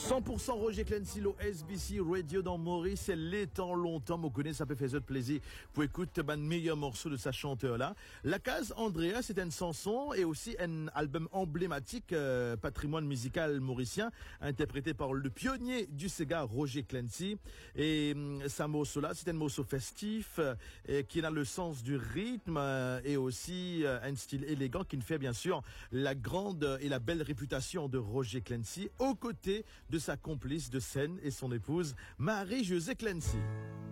100% Roger Clancy, le SBC Radio dans Maurice, c'est les temps longtemps, vous connaissez, ça peut faire de plaisir pour écouter le meilleur morceau de sa chanteur là. La case Andrea, c'est une chanson et aussi un album emblématique, patrimoine musical mauricien, interprété par le pionnier du Sega, Roger Clancy. Et ce morceau là, c'est un morceau festif, qui a le sens du rythme, et aussi un style élégant qui ne fait bien sûr la grande et la belle réputation de Roger Clancy, aux côtés de sa complice de scène et son épouse Marie-Josée Clancy.